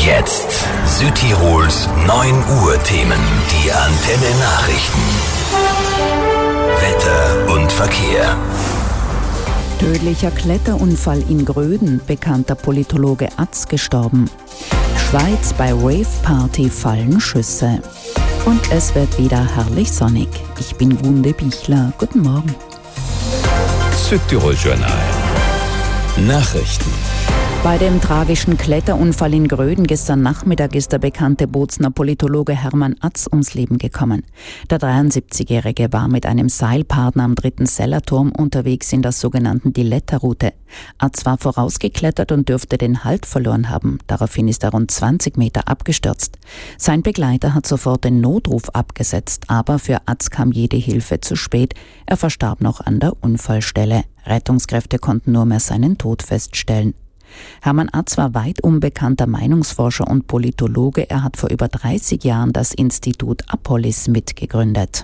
Jetzt Südtirols 9 Uhr Themen. Die Antenne Nachrichten. Wetter und Verkehr. Tödlicher Kletterunfall in Gröden, bekannter Politologe Atz gestorben. Schweiz bei Rave-Party fallen Schüsse. Und es wird wieder herrlich sonnig. Ich bin Wunde Bichler. Guten Morgen. Südtirol Journal. Nachrichten. Bei dem tragischen Kletterunfall in Gröden gestern Nachmittag ist der bekannte Bozner Politologe Hermann Atz ums Leben gekommen. Der 73-Jährige war mit einem Seilpartner am 3. Sellerturm unterwegs in der sogenannten Diletta-Route. Atz war vorausgeklettert und dürfte den Halt verloren haben. Daraufhin ist er rund 20 Meter abgestürzt. Sein Begleiter hat sofort den Notruf abgesetzt, aber für Atz kam jede Hilfe zu spät. Er verstarb noch an der Unfallstelle. Rettungskräfte konnten nur mehr seinen Tod feststellen. Hermann Atz war weit unbekannter Meinungsforscher und Politologe. Er hat vor über 30 Jahren das Institut Apolis mitgegründet.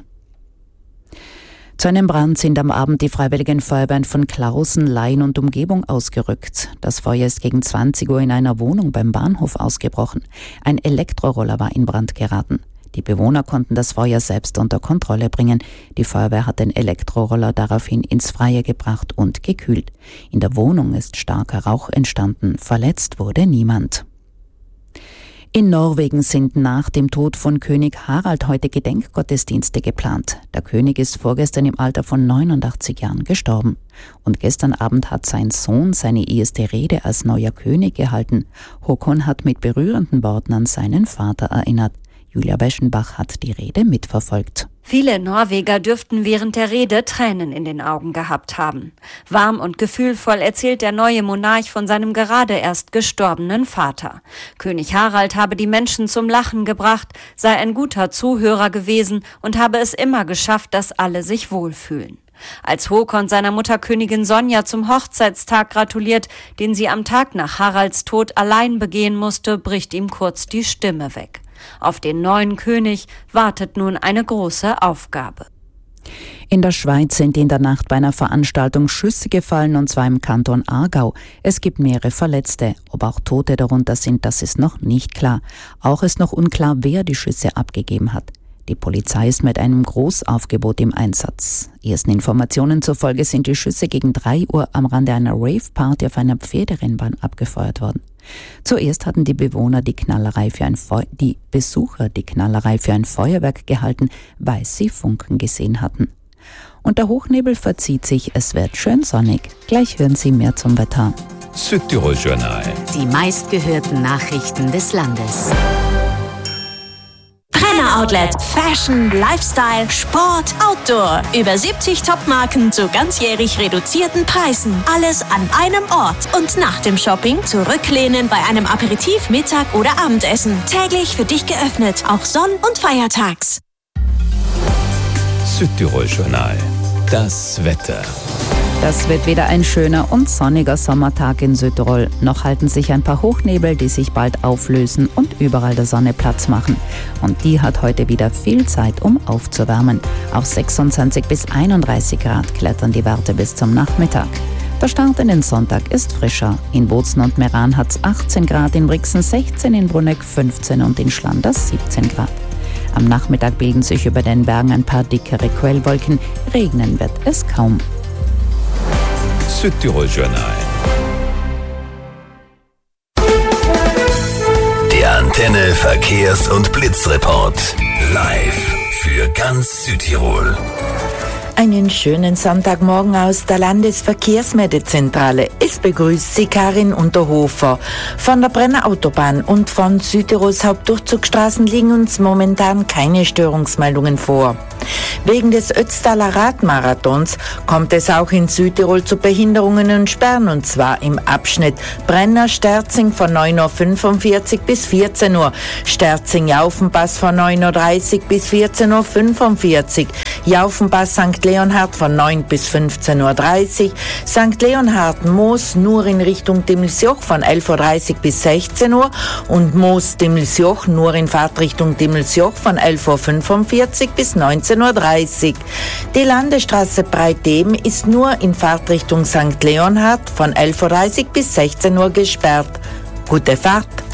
Zu einem Brand sind am Abend die Freiwilligen Feuerwehren von Klausen, Laien und Umgebung ausgerückt. Das Feuer ist gegen 20 Uhr in einer Wohnung beim Bahnhof ausgebrochen. Ein Elektroroller war in Brand geraten. Die Bewohner konnten das Feuer selbst unter Kontrolle bringen. Die Feuerwehr hat den Elektroroller daraufhin ins Freie gebracht und gekühlt. In der Wohnung ist starker Rauch entstanden. Verletzt wurde niemand. In Norwegen sind nach dem Tod von König Harald heute Gedenkgottesdienste geplant. Der König ist vorgestern im Alter von 89 Jahren gestorben. Und gestern Abend hat sein Sohn seine erste Rede als neuer König gehalten. Håkon hat mit berührenden Worten an seinen Vater erinnert. Julia Weschenbach hat die Rede mitverfolgt. Viele Norweger dürften während der Rede Tränen in den Augen gehabt haben. Warm und gefühlvoll erzählt der neue Monarch von seinem gerade erst gestorbenen Vater. König Harald habe die Menschen zum Lachen gebracht, sei ein guter Zuhörer gewesen und habe es immer geschafft, dass alle sich wohlfühlen. Als Håkon seiner Mutter Königin Sonja zum Hochzeitstag gratuliert, den sie am Tag nach Haralds Tod allein begehen musste, bricht ihm kurz die Stimme weg. Auf den neuen König wartet nun eine große Aufgabe. In der Schweiz sind in der Nacht bei einer Veranstaltung Schüsse gefallen, und zwar im Kanton Aargau. Es gibt mehrere Verletzte. Ob auch Tote darunter sind, das ist noch nicht klar. Auch ist noch unklar, wer die Schüsse abgegeben hat. Die Polizei ist mit einem Großaufgebot im Einsatz. Ersten Informationen zufolge sind die Schüsse gegen 3 Uhr am Rande einer Rave-Party auf einer Pferderennbahn abgefeuert worden. Zuerst hatten die Besucher die Knallerei für ein Feuerwerk gehalten, weil sie Funken gesehen hatten. Und der Hochnebel verzieht sich, es wird schön sonnig. Gleich hören Sie mehr zum Wetter. Südtirol Journal. Die meistgehörten Nachrichten des Landes. Outlet. Fashion, Lifestyle, Sport, Outdoor. Über 70 Top-Marken zu ganzjährig reduzierten Preisen. Alles an einem Ort. Und nach dem Shopping zurücklehnen bei einem Aperitif, Mittag oder Abendessen. Täglich für dich geöffnet, auch sonn- und feiertags. Südtirol Journal. Das Wetter. Das wird wieder ein schöner und sonniger Sommertag in Südtirol. Noch halten sich ein paar Hochnebel, die sich bald auflösen und überall der Sonne Platz machen. Und die hat heute wieder viel Zeit, um aufzuwärmen. Auf 26 bis 31 Grad klettern die Werte bis zum Nachmittag. Der Start in den Sonntag ist frischer. In Bozen und Meran hat es 18 Grad, in Brixen 16, in Bruneck 15 und in Schlanders 17 Grad. Am Nachmittag bilden sich über den Bergen ein paar dickere Quellwolken. Regnen wird es kaum. Südtirol Journal. Der Antenne Verkehrs- und Blitzreport. Live für ganz Südtirol. Einen schönen Sonntagmorgen aus der Landesverkehrsmeldezentrale. Es begrüßt Sie Karin Unterhofer. Von der Brenner Autobahn und von Südtirols Hauptdurchzugsstraßen liegen uns momentan keine Störungsmeldungen vor. Wegen des Ötztaler Radmarathons kommt es auch in Südtirol zu Behinderungen und Sperren, und zwar im Abschnitt Brenner-Sterzing von 9.45 Uhr bis 14 Uhr, Sterzing-Jaufenpass von 9.30 Uhr bis 14.45 Uhr, Jaufenpass St. Leonhard von 9 bis 15.30 Uhr, St. Leonhard-Moos nur in Richtung Dimmelsjoch von 11.30 Uhr bis 16 Uhr und Moos-Dimmelsjoch nur in Fahrtrichtung Dimmelsjoch von 11.45 Uhr bis 19.30 Uhr. Die Landesstraße Breitdem ist nur in Fahrtrichtung St. Leonhard von 11.30 Uhr bis 16 Uhr gesperrt. Gute Fahrt!